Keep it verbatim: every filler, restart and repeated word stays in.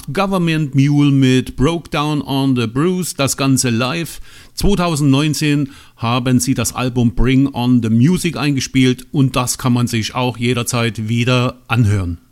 Government Mule mit Broke Down on the Bruise, das Ganze live. zwanzig neunzehn haben sie das Album Bring on the Music eingespielt und das kann man sich auch jederzeit wieder anhören.